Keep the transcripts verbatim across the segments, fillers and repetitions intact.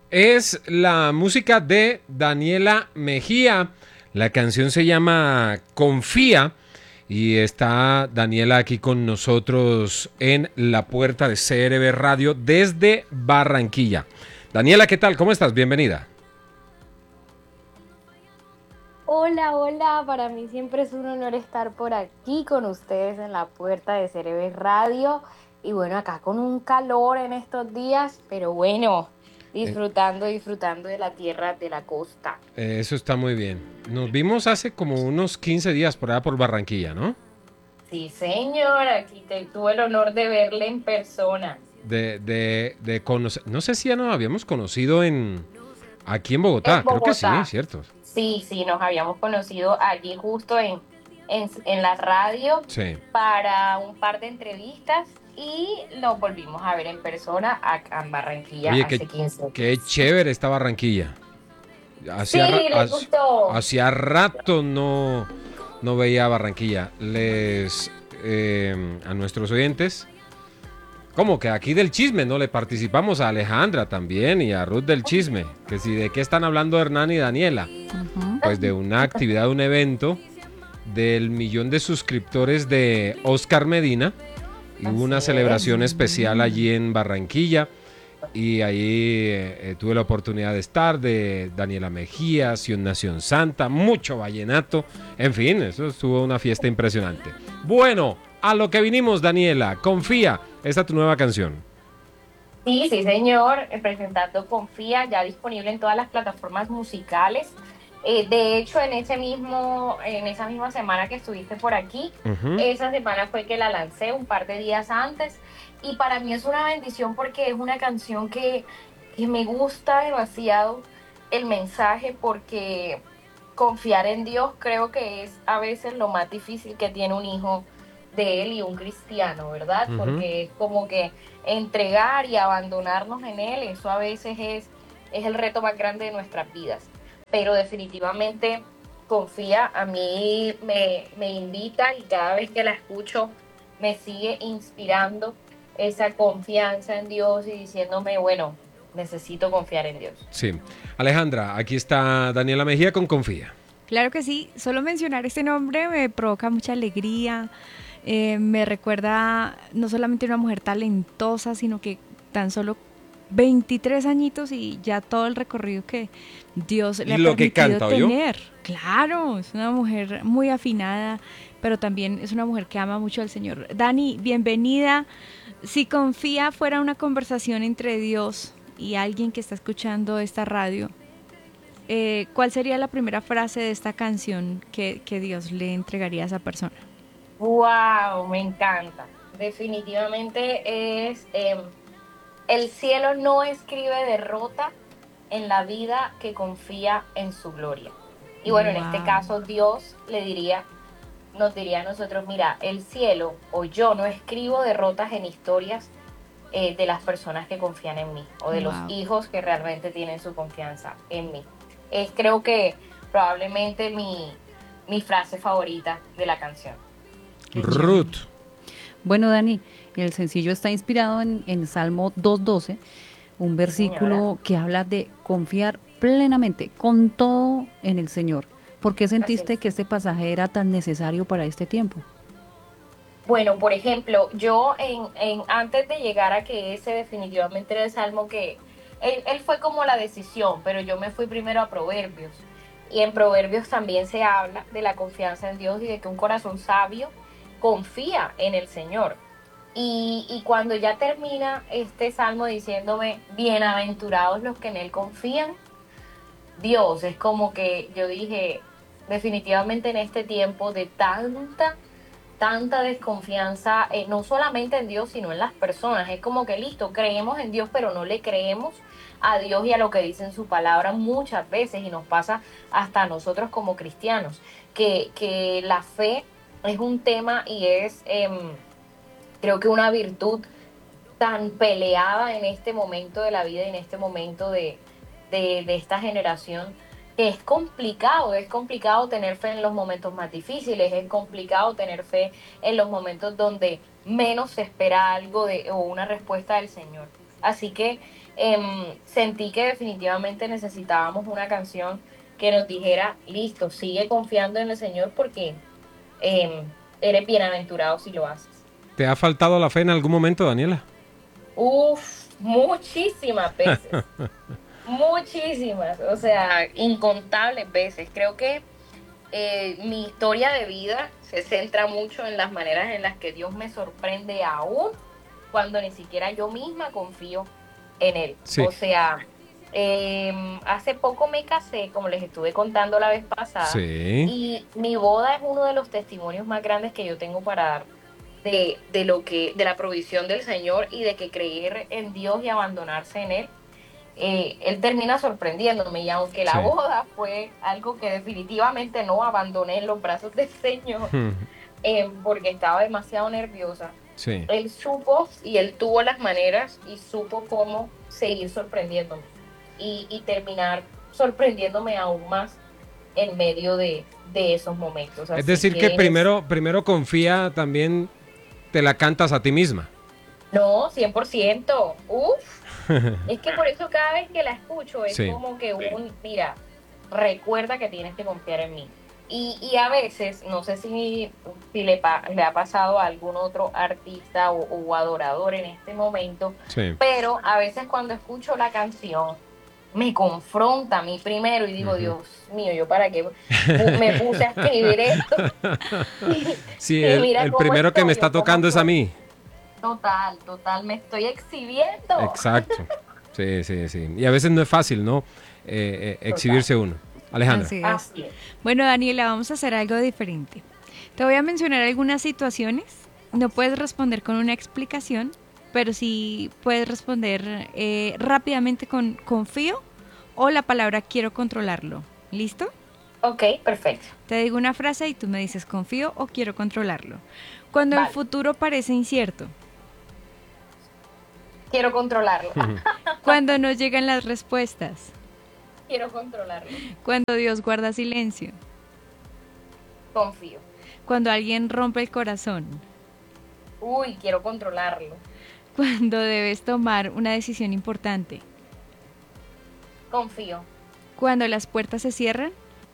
Es la música de Daniela Mejía. La canción se llama Confía y está Daniela aquí con nosotros en la puerta de C R B Radio desde Barranquilla. Daniela, ¿qué tal? ¿Cómo estás? Bienvenida. Hola, hola, para mí siempre es un honor estar por aquí con ustedes en la puerta de Cerebes Radio y bueno, acá con un calor en estos días, pero bueno, Eh, disfrutando, disfrutando de la tierra, de la costa. eh, eso está muy bien. Nos vimos hace como unos quince días por allá por Barranquilla, ¿no? Sí, señor, aquí te, tuve el honor de verle en persona. De, de, de conocer. No sé si ya nos habíamos conocido en aquí en Bogotá. En Creo que sí, Bogotá. cierto. Sí, sí, nos habíamos conocido allí justo en, en, en la radio Sí. para un par de entrevistas y nos volvimos a ver en persona acá en Barranquilla Oye, qué, hace quince qué días. chévere esta Barranquilla. Hacía, ra- Sí, les hac- gustó. hacía rato no, no veía Barranquilla. Les eh, a nuestros oyentes, como que aquí del chisme, ¿no? Le participamos a Alejandra también y a Ruth del chisme. Que si de qué están hablando Hernán y Daniela. Ujú. Pues de una actividad, un evento del millón de suscriptores de Oscar Medina. Y hubo Así una es. celebración especial allí en Barranquilla. Y ahí eh, tuve la oportunidad de estar, de Daniela Mejía, Sion Nación Santa, mucho vallenato, en fin, eso estuvo una fiesta impresionante. Bueno, a lo que vinimos, Daniela, confía, esta es tu nueva canción. Sí, sí, señor, eh, presentando Confía, ya disponible en todas las plataformas musicales. Eh, de hecho, en ese mismo, en esa misma semana que estuviste por aquí, Uh-huh. esa semana fue que la lancé un par de días antes y para mí es una bendición porque es una canción que, que me gusta demasiado el mensaje porque confiar en Dios creo que es a veces lo más difícil que tiene un hijo de él y un cristiano, ¿verdad? Uh-huh. Porque es como que entregar y abandonarnos en Él, eso a veces es, es el reto más grande de nuestras vidas. Pero definitivamente confía, a mí me, me invita y cada vez que la escucho me sigue inspirando esa confianza en Dios y diciéndome, bueno, necesito confiar en Dios. Sí. Alejandra, aquí está Daniela Mejía con Confía. Claro que sí, solo mencionar este nombre me provoca mucha alegría, eh, me recuerda no solamente una mujer talentosa, sino que tan solo veintitrés añitos y ya todo el recorrido que Dios le Y ha lo que permitido canta, ¿oyó? tener. Claro, es una mujer muy afinada, pero también es una mujer que ama mucho al Señor. Dani, bienvenida. Si confía fuera una conversación entre Dios y alguien que está escuchando esta radio, eh, ¿cuál sería la primera frase de esta canción que, que Dios le entregaría a esa persona? ¡Wow! Me encanta. Definitivamente es, eh, el cielo no escribe derrota en la vida que confía en su gloria. Y bueno, en este Wow. caso Dios le diría, nos diría a nosotros, mira, el cielo o yo no escribo derrotas en historias eh, de las personas que confían en mí o de los Wow. hijos que realmente tienen su confianza en mí. Es creo que probablemente mi, mi frase favorita de la canción. Qué chévere. Ruth. Bueno, Dani, el sencillo está inspirado en, en Salmo dos doce, un Sí, señora. versículo que habla de confiar plenamente, con todo en el Señor. ¿Por qué Así sentiste es. que este pasaje era tan necesario para este tiempo? Bueno, por ejemplo, yo en, en antes de llegar a que ese definitivamente era el salmo que él, él fue como la decisión, pero yo me fui primero a Proverbios. Y en Proverbios también se habla de la confianza en Dios y de que un corazón sabio confía en el Señor. Y, y cuando ya termina este salmo diciéndome, bienaventurados los que en Él confían, Dios, es como que yo dije, definitivamente en este tiempo de tanta tanta desconfianza, eh, no solamente en Dios, sino en las personas. Es como que listo, creemos en Dios, pero no le creemos a Dios y a lo que dice en su palabra muchas veces, y nos pasa hasta a nosotros como cristianos, que, que la fe es un tema y es, eh, creo que una virtud tan peleada en este momento de la vida y en este momento de, de, de esta generación, que es complicado, es complicado tener fe en los momentos más difíciles, es complicado tener fe en los momentos donde menos se espera algo de, o una respuesta del Señor. Así que em, sentí que definitivamente necesitábamos una canción que nos dijera, listo, sigue confiando en el Señor porque em, eres bienaventurado si lo haces. ¿Te ha faltado la fe en algún momento, Daniela? Uf, muchísimas veces, muchísimas, o sea, incontables veces. Creo que eh, mi historia de vida se centra mucho en las maneras en las que Dios me sorprende aún cuando ni siquiera yo misma confío en Él. Sí. O sea, eh, hace poco me casé, como les estuve contando la vez pasada, Sí. y mi boda es uno de los testimonios más grandes que yo tengo para dar de, de lo que, de la provisión del Señor y de que creer en Dios y abandonarse en Él. Eh, él termina sorprendiéndome y aunque la Sí. boda fue algo que definitivamente no abandoné en los brazos del Señor, eh, porque estaba demasiado nerviosa, Sí. él supo y él tuvo las maneras y supo cómo seguir sorprendiéndome y, y terminar sorprendiéndome aún más en medio de, de esos momentos. Es Así decir, que es- primero, primero confía, también te la cantas a ti misma. No, cien por ciento. Uf. Es que por eso cada vez que la escucho es Sí. como que un, mira, recuerda que tienes que confiar en mí. Y, y a veces, no sé si, si le, pa- le ha pasado a algún otro artista o, o adorador en este momento, Sí. pero a veces cuando escucho la canción me confronta a mí primero y digo, Ujú. Dios mío, ¿yo para qué pu- me puse a escribir esto? Sí, Y el, mira el cómo primero que me estoy, está o cómo tocando es a soy. mí. Total, total, me estoy exhibiendo. Exacto. Sí, sí, sí. Y a veces no es fácil, ¿no? Eh, eh, exhibirse uno. Alejandra. Así es. Así es. Bueno, Daniela, vamos a hacer algo diferente. Te voy a mencionar algunas situaciones. No puedes responder con una explicación, pero sí puedes responder eh, rápidamente con confío o la palabra quiero controlarlo. ¿Listo? Ok, perfecto. Te digo una frase y tú me dices confío o quiero controlarlo. Cuando el Vale. futuro parece incierto. Quiero controlarlo. Cuando no llegan las respuestas. Quiero controlarlo. Cuando Dios guarda silencio. Confío. Cuando alguien rompe el corazón. Uy, quiero controlarlo. Cuando debes tomar una decisión importante. Confío. Cuando las puertas se cierran.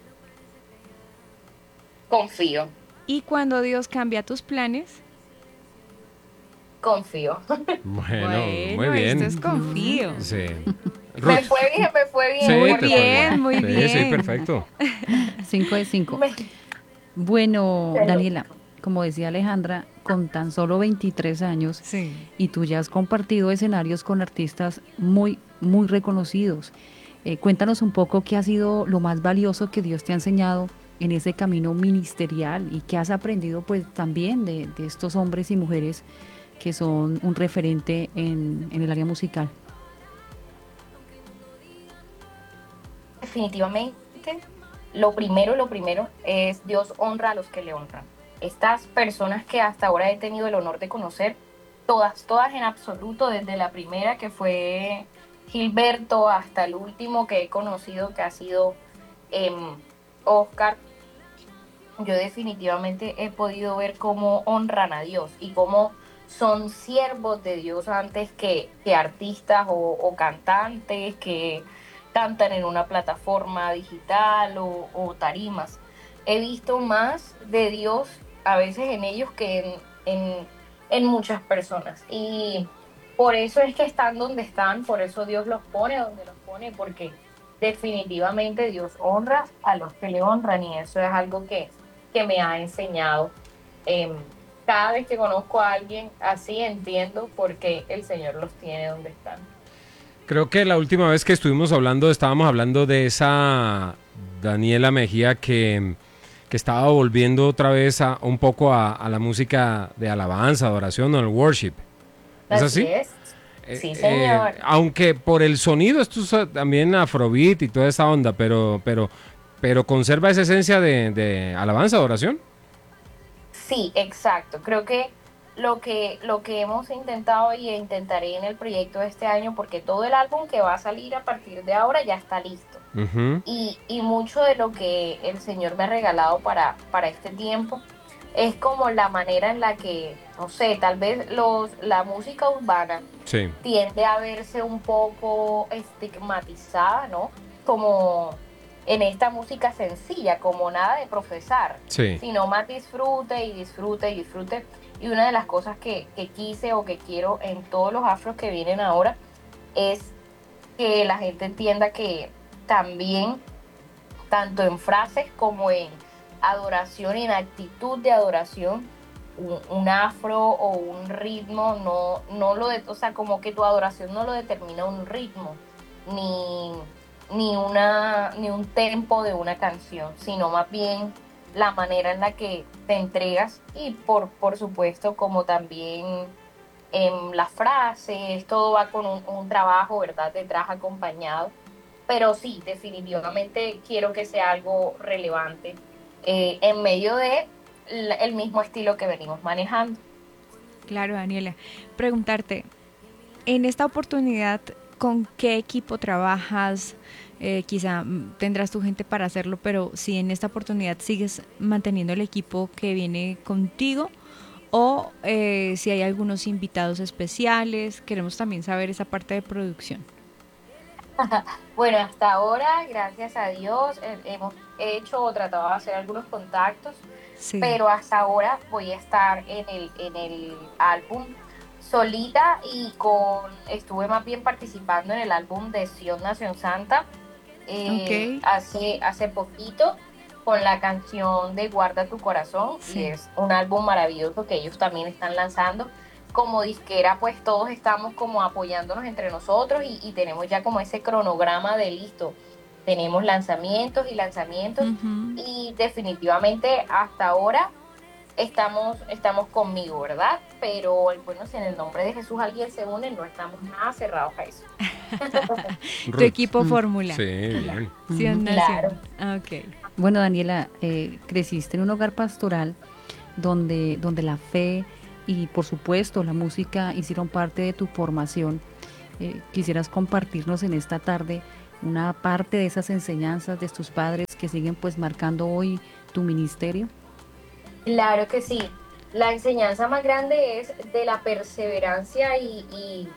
Confío. Y cuando Dios cambia tus planes. Confío. Bueno, muy bien. esto es confío. Sí. Me Ruth. fue bien, me fue bien. Sí, Muy te fue bien, muy Sí, bien. sí, perfecto. Cinco de cinco. Me- Bueno, Pero- Daniela, como decía Alejandra, con tan solo veintitrés años Sí. y tú ya has compartido escenarios con artistas muy, muy reconocidos. Eh, cuéntanos un poco qué ha sido lo más valioso que Dios te ha enseñado en ese camino ministerial y qué has aprendido pues también de, de estos hombres y mujeres que son un referente en, en el área musical. Definitivamente, lo primero, lo primero es Dios honra a los que le honran. Estas personas que hasta ahora he tenido el honor de conocer, todas, todas en absoluto, desde la primera que fue Gilberto hasta el último que he conocido que ha sido em, Oscar, yo definitivamente he podido ver cómo honran a Dios y cómo son siervos de Dios antes que, que artistas o, o cantantes que cantan en una plataforma digital o, o tarimas. He visto más de Dios a veces en ellos que en, en, en muchas personas. Y por eso es que están donde están, por eso Dios los pone donde los pone, porque definitivamente Dios honra a los que le honran y eso es algo que, que me ha enseñado. Eh, cada vez que conozco a alguien así entiendo por qué el Señor los tiene donde están. Creo que la última vez que estuvimos hablando, estábamos hablando de esa Daniela Mejía que, que estaba volviendo otra vez a, un poco a, a la música de alabanza, adoración o el worship. ¿Es así? es. Eh, Sí, eh, señor. aunque por el sonido esto es también afrobeat y toda esa onda, pero, pero, pero conserva esa esencia de, de alabanza, adoración. Sí, exacto. Creo que lo que lo que hemos intentado y intentaré en el proyecto de este año, porque todo el álbum que va a salir a partir de ahora ya está listo. Uh-huh. Y, y mucho de lo que el Señor me ha regalado para, para este tiempo es como la manera en la que, no sé, tal vez los, la música urbana Sí, tiende a verse un poco estigmatizada, ¿no? Como en esta música sencilla, como nada de profesar, sí. sino más disfrute y disfrute y disfrute. Y una de las cosas que, que quise o que quiero en todos los afros que vienen ahora es que la gente entienda que también, tanto en frases como en adoración, en actitud de adoración, un, un afro o un ritmo, no, no lo de, o sea, como que tu adoración no lo determina un ritmo, ni, ni una, ni un tempo de una canción, sino más bien la manera en la que te entregas y por, por supuesto como también en las frases, todo va con un, un trabajo, ¿verdad? Detrás acompañado. Pero sí, definitivamente quiero que sea algo relevante eh, en medio de la- el mismo estilo que venimos manejando. Claro, Daniela. Preguntarte, en esta oportunidad, ¿con qué equipo trabajas? Eh, quizá mm, tendrás tu gente para hacerlo, pero si en esta oportunidad sigues manteniendo el equipo que viene contigo o eh, si hay algunos invitados especiales, queremos también saber esa parte de producción. Bueno, hasta ahora, gracias a Dios, eh, hemos hecho o tratado de hacer algunos contactos, Sí, pero hasta ahora voy a estar en el, en el álbum solita y con, estuve más bien participando en el álbum de Sion Nación Santa eh, ok, hace, hace poquito con la canción de Guarda tu Corazón y sí. es un álbum maravilloso que ellos también están lanzando. Como disquera, pues todos estamos como apoyándonos entre nosotros y, y tenemos ya como ese cronograma de listo. Tenemos lanzamientos y lanzamientos Ujú. y definitivamente hasta ahora estamos, estamos conmigo, ¿verdad? Pero bueno, si en el nombre de Jesús alguien se une, no estamos nada cerrados a eso. Tu Ruth. equipo Mm, fórmula, Sí, bien. ujú. Sion Claro. Nación. Ok. Bueno, Daniela, eh, creciste en un hogar pastoral donde, donde la fe y por supuesto la música hicieron parte de tu formación. Eh, ¿quisieras compartirnos en esta tarde una parte de esas enseñanzas de tus padres que siguen pues marcando hoy tu ministerio? Claro que sí. La enseñanza más grande es de la perseverancia y, y,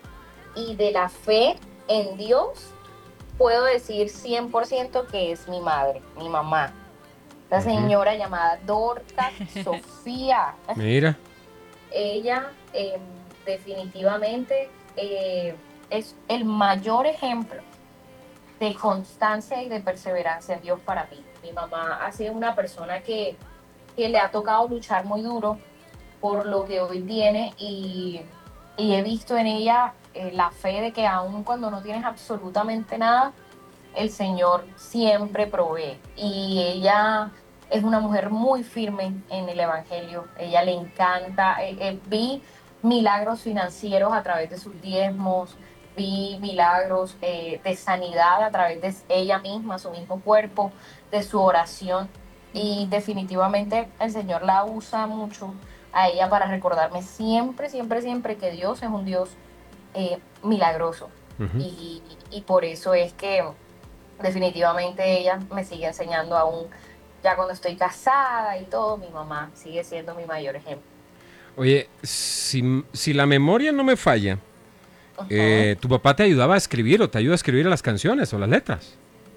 y de la fe en Dios. Puedo decir cien por ciento que es mi madre, mi mamá. La Ujú. señora llamada Dorcas Sofía. Mira. Ella eh, definitivamente eh, es el mayor ejemplo de constancia y de perseverancia en Dios para mí. Mi mamá ha sido una persona que, que le ha tocado luchar muy duro por lo que hoy tiene y, y he visto en ella eh, la fe de que aun cuando no tienes absolutamente nada, el Señor siempre provee. Y ella es una mujer muy firme en el Evangelio. Ella le encanta. Eh, eh, vi milagros financieros a través de sus diezmos, vi milagros eh, de sanidad a través de ella misma, su mismo cuerpo, de su oración. Y definitivamente el Señor la usa mucho a ella para recordarme siempre, siempre, siempre que Dios es un Dios eh, milagroso. Ujú. Y, y por eso es que definitivamente ella me sigue enseñando aún, ya cuando estoy casada y todo, mi mamá sigue siendo mi mayor ejemplo. Oye, si, si la memoria no me falla, Ujú. eh, ¿tu papá te ayudaba a escribir o te ayuda a escribir las canciones o las letras?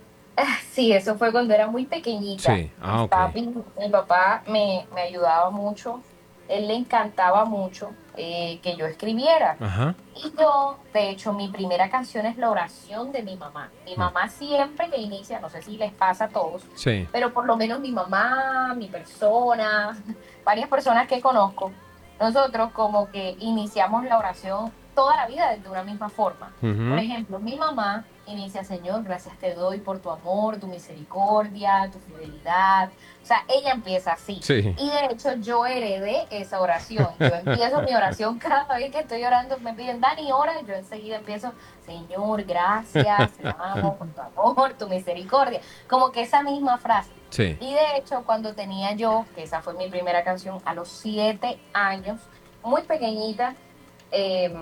Sí, eso fue cuando era muy pequeñita. Sí, Mis ah, ok. papi, mi papá me, me ayudaba mucho. Él le encantaba mucho eh, que yo escribiera. Ajá. Y yo, de hecho, mi primera canción es la oración de mi mamá. Mi Mm. mamá siempre que inicia, no sé si les pasa a todos, Sí. pero por lo menos mi mamá, mi persona, varias personas que conozco, nosotros como que iniciamos la oración toda la vida de una misma forma. Por Ujú. ejemplo, mi mamá inicia, Señor, gracias te doy por tu amor, tu misericordia, tu fidelidad. O sea, ella empieza así. Sí. Y de hecho yo heredé esa oración. Yo empiezo mi oración cada vez que estoy orando, me piden, Dani, ora, y yo enseguida empiezo, Señor, gracias, te amo por tu amor, tu misericordia. Como que esa misma frase. Sí. Y de hecho, cuando tenía yo, que esa fue mi primera canción, a los siete años, muy pequeñita, eh,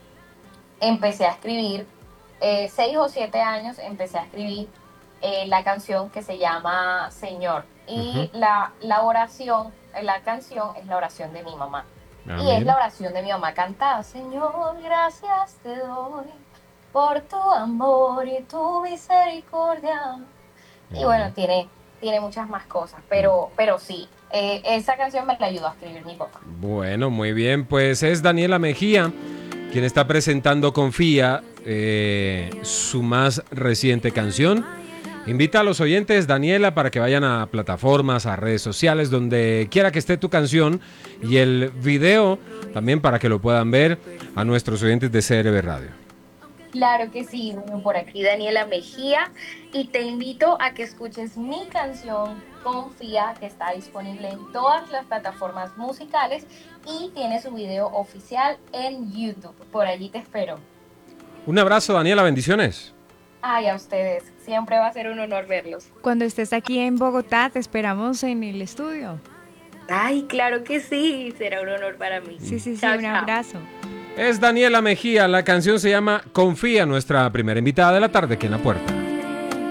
empecé a escribir, eh, seis o siete años, empecé a escribir eh, la canción que se llama Señor. Y Ujú. la, la oración, la canción es la oración de mi mamá. Y es Amén. la oración de mi mamá cantada. Señor, gracias te doy por tu amor y tu misericordia. Y bueno, Amén. tiene, tiene muchas más cosas, pero, pero sí, eh, esa canción me la ayudó a escribir mi papá. Bueno, muy bien, pues es Daniela Mejía quien está presentando Confía, eh, su más reciente canción. Invita a los oyentes, Daniela, para que vayan a plataformas, a redes sociales, donde quiera que esté tu canción, y el video también para que lo puedan ver a nuestros oyentes de C R B Radio. Claro que sí, bueno, por aquí Daniela Mejía, y te invito a que escuches mi canción Confía, que está disponible en todas las plataformas musicales y tiene su video oficial en YouTube. Por allí te espero. Un abrazo, Daniela, bendiciones. Ay, a ustedes, siempre va a ser un honor verlos. Cuando estés aquí en Bogotá, te esperamos en el estudio. Ay, claro que sí, será un honor para mí. Sí, sí, sí, Chao, un chao. abrazo. Es Daniela Mejía, la canción se llama Confía, nuestra primera invitada de la tarde aquí en La Puerta.